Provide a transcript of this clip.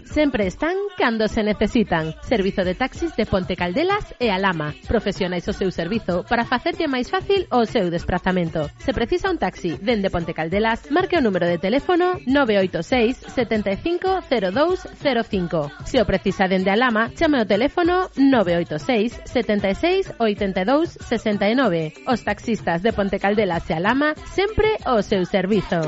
sempre están cando se necesitan. Servizo de taxis de Ponte Caldelas e Alhama. Profesionais o seu servizo para facerlle máis fácil o seu desplazamento. Se precisa un taxi dende Ponte Caldelas, marque o número de teléfono 986 75 0205. Se o precisa dende Alhama, chame o teléfono 986 76 82 69. Os taxistas de Ponte Caldelas e Alhama sempre o seu servizo.